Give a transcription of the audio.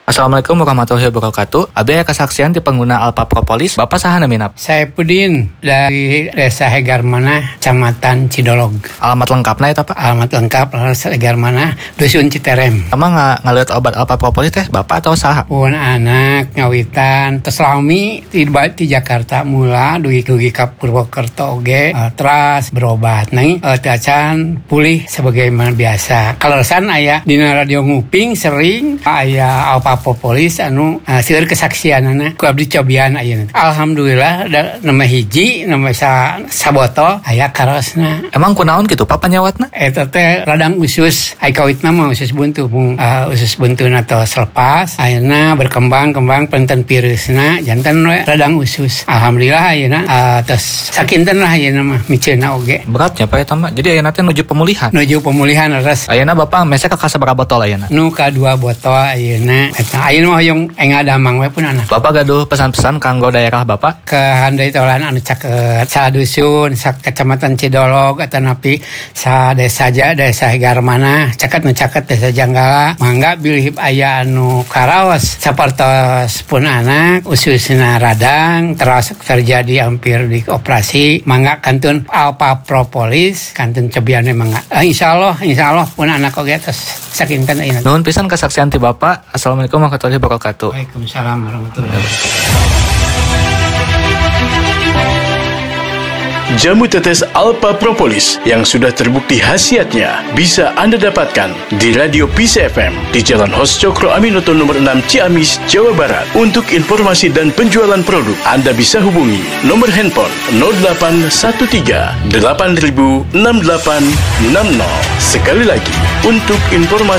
Assalamualaikum warahmatullahi wabarakatuh. Abdi aya kesaksian di pengguna Alpha Propolis. Bapak saha naminap? Saipudin dari Desa Hegarmana, Kecamatan Cidolog. Alamat lengkapna eta Pak? Alamat lengkap Desa Hegarmana, Dusun Citerem. Emang ngaliat obat Alpha Propolis teh Bapak atau saha? Pun anak ngawitan terselami di Jakarta mula dugi ka Purwokerto oge teras berobat. Nah, acan pulih sebagaimana biasa. Kaleresan aya dina radio nguping sering aya Alpha Propolis anu seueur kesaksianana ku abdi cobian ayeuna. Alhamdulillah nama hiji nama sabotol aya karosna. Emang kunaon gitu Pak panyawatna? Eta teh radang usus ai kawitna mah usus buntu usus buntuna tos lepas ayeuna berkembang penten virusna janten we radang usus. Alhamdulillah ayeuna tos sakinten lah ayeuna mah miceuna oge. Beratnya Pak eta mah. Jadi ayeuna teh nuju pemulihan. Res. Ayeuna Bapak mese ka sabaraha botol ayeuna? Nu ka 2 botol ayeuna. Eta ayeuna mah hoyong engadamang we pun anak. Bapak gaduh pesan-pesan kanggo daerah Bapak? Ke handai tolan anu caket sa dusun, sa Kecamatan Cidolog eta napi sa desa Hegarmana, caket desa Janggala. Mangga bilih aya anu karaos sapertos pun anak ususna radang terus terjadi hampir di operasi. Mangga kantun Alpha Propolis, kantun cobiane mangga. Insyaallah pun anak oge tos sakinten ayeuna. Nuhun pisan kesaksian ti Bapak. Assalamualaikum warahmatullahi wabarakatuh. Waalaikumsalam warahmatullahi wabarakatuh. Jamu tetes Alpha Propolis yang sudah terbukti khasiatnya bisa Anda dapatkan di Radio Peace FM di Jalan Hos Cokro Aminoto nomor 6 Ciamis, Jawa Barat. Untuk informasi dan penjualan produk, Anda bisa hubungi nomor handphone 0813 8000 6860. Sekali lagi, untuk informasi